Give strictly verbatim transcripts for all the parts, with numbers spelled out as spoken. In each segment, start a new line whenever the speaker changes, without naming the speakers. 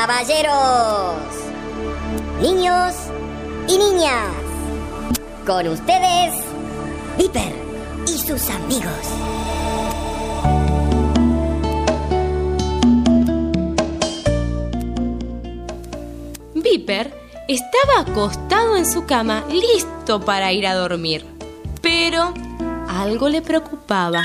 caballeros, niños y niñas, con ustedes, Viper y sus amigos.
Viper estaba acostado en su cama, listo para ir a dormir. Pero algo le preocupaba.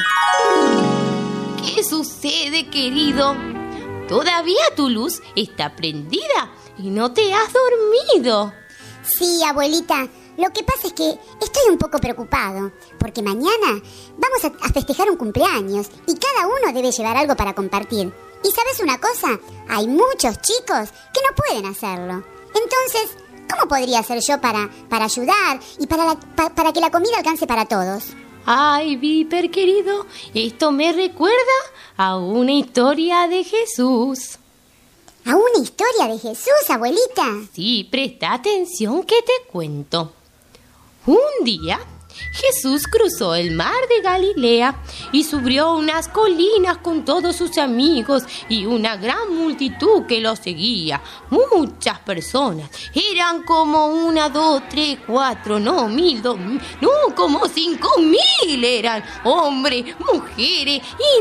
¿Qué sucede, querido? ¿Todavía tu luz está prendida y no te has dormido?
Sí, abuelita. Lo que pasa es que estoy un poco preocupado, porque mañana vamos a, a festejar un cumpleaños y cada uno debe llevar algo para compartir. ¿Y sabes una cosa? Hay muchos chicos que no pueden hacerlo. Entonces, ¿cómo podría hacer yo para, para ayudar y para, la, pa, para que la comida alcance para todos?
Ay, Viper, querido, esto me recuerda a una historia de Jesús.
¿A una historia de Jesús, abuelita?
Sí, presta atención que te cuento. Un día, Jesús cruzó el mar de Galilea y subió unas colinas con todos sus amigos y una gran multitud que lo seguía. Muchas personas. Eran como una, dos, tres, cuatro, no, mil, dos mil, no, como cinco mil eran. Hombres, mujeres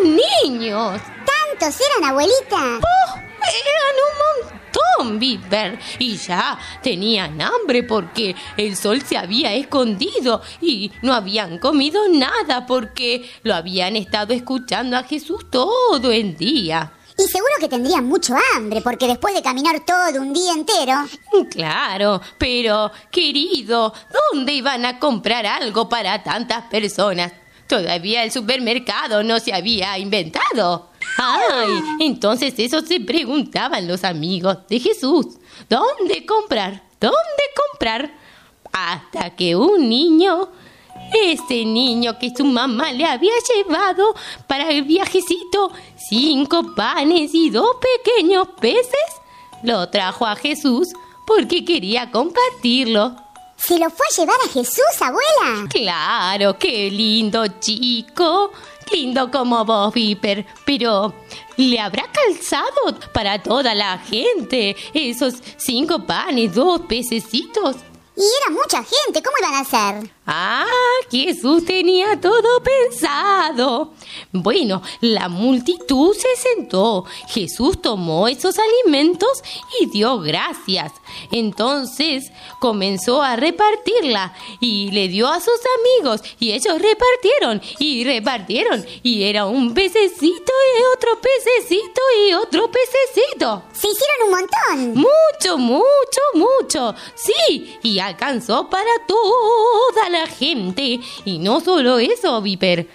y niños.
¿Tantos eran, abuelita?
¡Oh! Eran un montón, Viper, y ya tenían hambre porque el sol se había escondido y no habían comido nada porque lo habían estado escuchando a Jesús todo el día.
Y seguro que tendrían mucho hambre porque después de caminar todo un día entero...
Claro, pero, querido, ¿dónde iban a comprar algo para tantas personas? Todavía el supermercado no se había inventado. ¡Ay! Entonces eso se preguntaban los amigos de Jesús. ¿Dónde comprar? ¿Dónde comprar? Hasta que un niño, ese niño que su mamá le había llevado para el viajecito, cinco panes y dos pequeños peces, lo trajo a Jesús porque quería compartirlo.
¿Se lo fue a llevar a Jesús, abuela?
Claro, qué lindo chico. Lindo como vos, Viper. Pero, ¿le habrá calzado para toda la gente esos cinco panes, dos pececitos?
Y era mucha gente, ¿cómo iban a hacer?
Ah, Jesús tenía todo pensado. Bueno, la multitud se sentó. Jesús tomó esos alimentos y dio gracias. Entonces comenzó a repartirla y le dio a sus amigos y ellos repartieron y repartieron y era un pececito y otro pececito y otro pececito.
Se hicieron un montón.
Mucho, mucho, mucho. Sí, y alcanzó para toda la gente. Y no solo eso, Viper.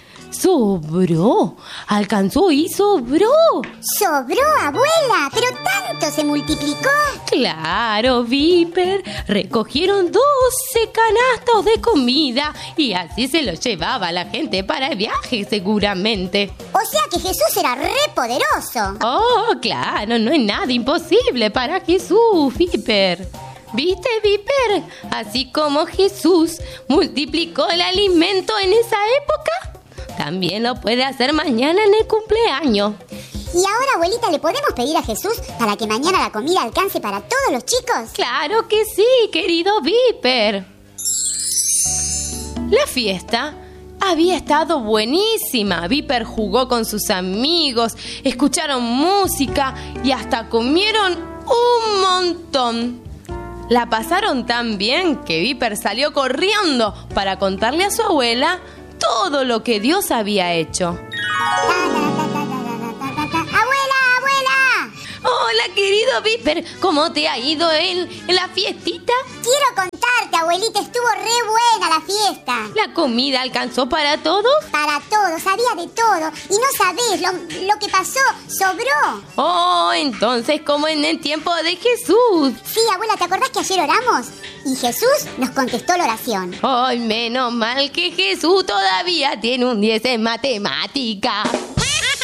Sobró. Alcanzó y sobró.
Sobró, abuela. Pero tanto se multiplicó.
Claro, Viper. Recogieron doce canastos de comida y así se los llevaba la gente para el viaje, seguramente.
O sea que Jesús era re poderoso.
Oh, claro. No hay nada imposible para Jesús, Viper. ¿Viste, Viper? Así como Jesús multiplicó el alimento en esa época, también lo puede hacer mañana en el cumpleaños.
Y ahora, abuelita, ¿le podemos pedir a Jesús para que mañana la comida alcance para todos los chicos?
¡Claro que sí, querido Viper! La fiesta había estado buenísima. Viper jugó con sus amigos, escucharon música y hasta comieron un montón. La pasaron tan bien que Viper salió corriendo para contarle a su abuela todo lo que Dios había hecho.
¡Abuela, abuela!
Hola, querido Viper, ¿cómo te ha ido en, en la fiestita?
Quiero contarte, abuelita, estuvo re buena la fiesta.
¿La comida alcanzó para todos?
Para todos, había de todo. Y no sabés, lo, lo que pasó, sobró.
Oh, entonces como en el tiempo de Jesús.
Sí, abuela, ¿te acordás que ayer oramos? Y Jesús nos contestó la oración.
Ay, menos mal que Jesús todavía tiene un diez en matemática.